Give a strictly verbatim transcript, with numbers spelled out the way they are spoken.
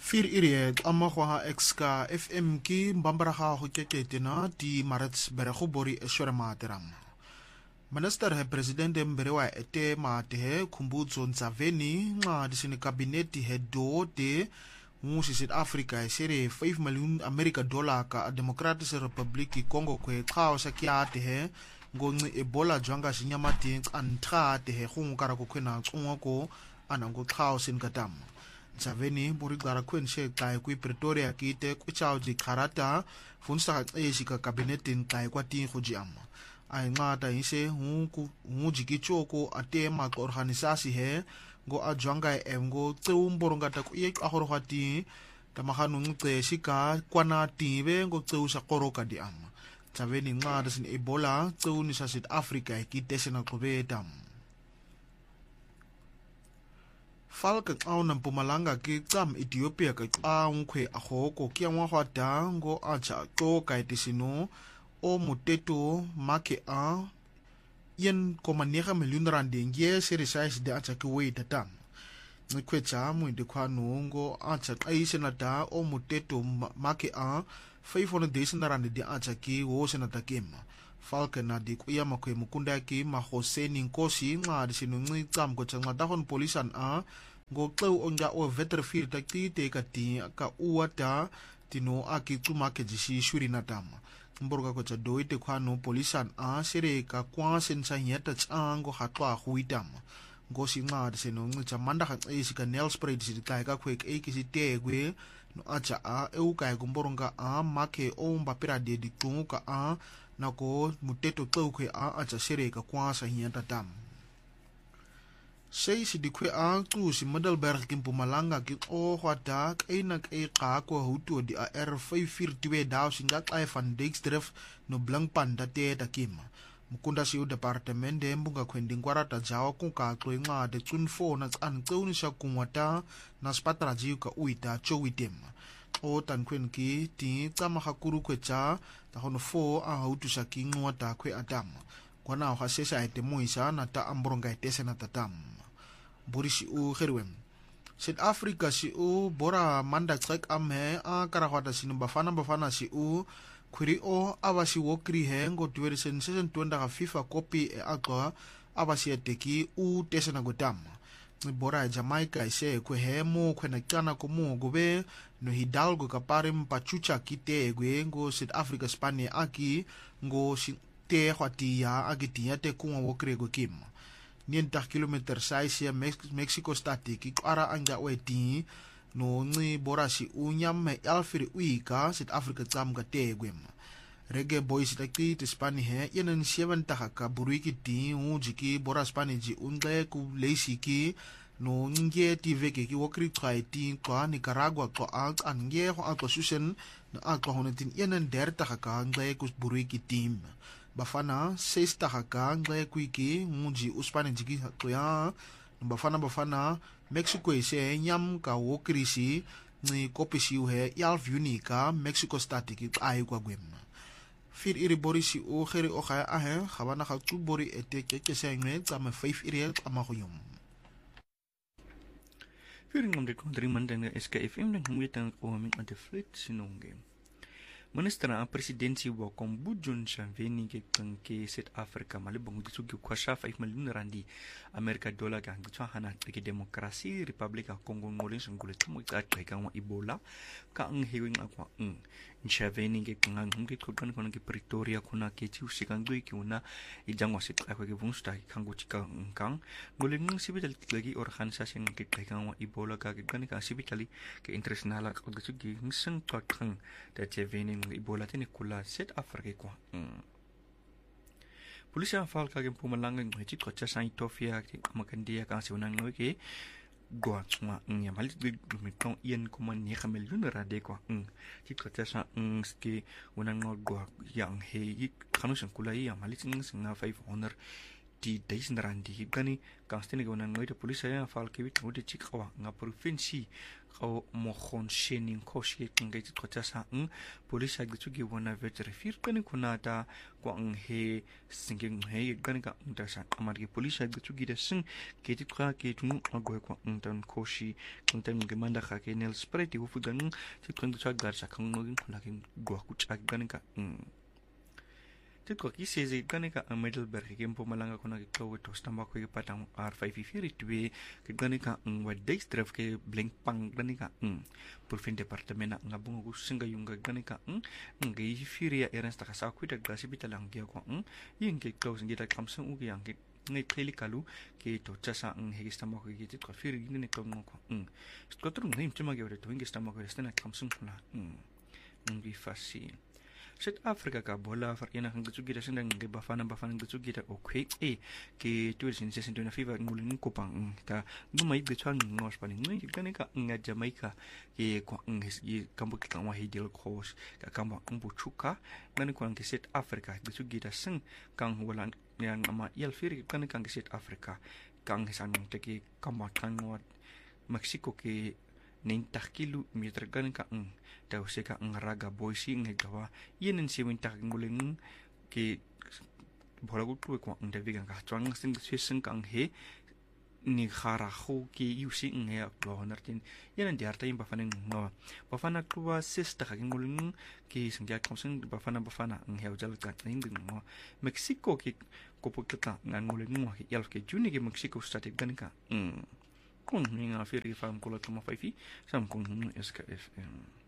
Fir iriet amagwa exka F M ki mbambaraga go keketena di marets berego bori eswere materam. Minister he president mberewa ete mate Khumbudzo Ntshavheni nxa disini kabineti he do de musi South Africa esere five million America dollar ka Democratic Republic Congo kwe xao sakiate he ngonci Ebola jwanga shinyamati antra te he khungkara ko khwena xungoko anango xao sinkatam. Ntshavheni buri gara khwenshe xa kwi Pretoria kite kuchao di karata funsa exika kabinetin xa kwati khojiama. Ay ngata inse hunku hujikichoko ate ma organisasi he go ajwanga emgo tseumboro ku ye ahorogati tamahanu ngce shika kwana tibe ngo tseu sa koroka di ama. Ntshavheni ngada sin Ebola tseu ni sa South Africa kitesena qobeta. Falka au na Mpumalanga ki tsam Ethiopia ka xa nkwe agoko ki ngwa hwata ngo acha to ka itisino o moteto make a yen komanega million randi nge serisais de acha ki we tata nkwecha mu de kwano ngo acha aise na ta o moteto make a five hundred thousand randi de acha ki wo senata kema Falka na di kuya makwe mukunda ki ma Hoseni Nkosi nga disino ngi tsam ko tsanga ta hon polisan a ngo xew onja o veterfir ta ti te ka ti ka uata tino aki tsuma ke jisi shuri na tama mborga ko tsa doite kwano polisan a sere ka kwa sensa nyeta tsango hatwa huitama ngo singa disino ngi tsa manda ka esi ka nail spray disi ka ka kwek e ki sitegwe no acha a e u ka ko mboronga a make o mbapira de di tunga a nako muteto xewkwe a acha sere ka kwa sa nyeta tam sei si dikwe a tu si Middelburg ki Mpumalanga ki o hwata kaina kai ka ko hutu di a R five forty-two daw singa kai van Dijksdrift no Blankpanda te ta kima mukunda si u departement de mbunga kwending kwarata jawa ku ka tlo nga de tsunfo na tsan tsuni sha kumwata na spatra ji ka uita chowitem o tan kwen ki ti tsama hakuru kwecha ta hono fo a hutu sha ki ngwata kwe atam kwana ha sesa ete moisa na ta ambronga ete na tatam buri si u gerwem South Africa si u bora manda trek amhe a karahwata sinu bafana bafana si u kwiri o abasi wokri he ngo twenty twenty-six ka FIFA copy e akwa abasi eteki u tesena gotama bora Jamaica ise kwe he mo kwena kana ko mo gobe no Hidalgo ka pare mpachucha kite gwe ngo South Africa Spania aki ngo te hwati ya agiti ya te kunwa wokri go kim ninety kilometer size ya Mexico State ki ara anja weti no ngi borasi unyam me alfiri uika South Africa tsam ga tegwem Reggae Boys takti te Spani he yenen seven ka buruiki ti unjiki boras Spani ji ungle ku leisi ki no nge ti veke ki wokri try ti kwa Nicaragua ko ang ange ho ako susen na ako honetin yenen thirty ka ngle ku buruiki team bafana six ka ngle ku ki unji uspani jiki to ya bafana bafana Mexico ise nyam ka wokri si ni kopisi he yalf unika Mexico State ki ai kwa gwem fir iri bori si o khere o kaya ahe khabana kha tu bori ete ke ke sengwe tsama five iri ama khoyum fir ngom de kontri mandang S K F M dan ngwetang ko min ante flit sinonge Ministra presidensi wa Khumbudzo Ntshavheni ke kanke South Africa malibong ditsu ke kwasha five million randi America dollar ka ngitswa hana ke demokrasi Republic of Congo ngoleng sengule tmo ka ka wa Ebola ka ng hewing akwa ng Ntshavheni ke kanga ngke khotkan kona ke Pretoria khona ke tsi usikang doi ke una ijangwa sit akwa ke vungsta kango chika ngkang ngoleng sibital lagi organisasi ng ke ka wa Ebola ka ke kan ka sibitali ke international ka gitsu gi ngiseng twakang da Ntshavheni Ebola tini kula South Africa kwa mm. Polisi ang fal kagem Mpumalanga ngwechit ko cha sang Ethiopia ki makandia ka siunang ngwe gwa tswa ng malit mitong ian kuma ni million rade kwa ng ti ko cha sa ng ski unang no gwa yang he kanu sang kula ya malit ng singa five hundred di duisend rand di gani kangstene go nang ngoida polisi ya fal ke wit ngode chikawa nga provinsi go mogon shening khoshi ngai tshotsa sa ng polisi ga tsugi wona vetere fir kani kunata kwa ng he singing he gani ka nda sa amari polisi ga tsugi da sing ke tikra ke tunu go kwa ndan khoshi kuntan ge manda kha ke nel spread di ufu gan tikran tsa gar sa kang ngin kulakin go ku tsa gani ka Tiko kisi zai gani ka a Middleburg ke Mpumalanga kuna ke kawo to stamba ko ke patang R five fifty-two ke gani ka wa Dijkstras ke Blinkpang gani ka Purfin departamena nga bungo singa yunga gani ka ngai firia erens ta sa ku da glasi bitalang ge ko yin ke close ngita kamsung ugi yang ke ngai kleli kalu ke to chasa ng he stamba ko ke tiko firi ni ko ngo ko skotru ngai mtima ge to ngai stamba ko stena kamsung na ngai fasi South Africa ka bola farina ng gutsugira sindang ng bafana bafana ng gutsugira okay eh ke tuisin season na fiva ngulin kupang ka gumay gutsuan ngos paning ngai gani ka nga Jamaica ke ko ng kambo ka wa hidil coast ka kambo ang buchuka ngani ko ang South Africa gutsugira sing kang walan yang ama yel firi gani kang South Africa kang hisan ng teki kambo tangwat Mexico ke ninta kilometer gani ka ang daw seka ang raga boisi ng gawa yenen si winta nguling ke bola gutu ko ang davigan ka twang sing sing kang he ni khara khu ki yusi ng ya lo nartin yenen diarta yung bafana no bafana kuwa sista ka nguling ki singya kamsing bafana bafana ang he ujal ka ning no Mexico ki kopukta ng nguling mo yalf ke juni ke Mexico static gani ka mm kun nga firi fam kula tuma five sam kun S K F M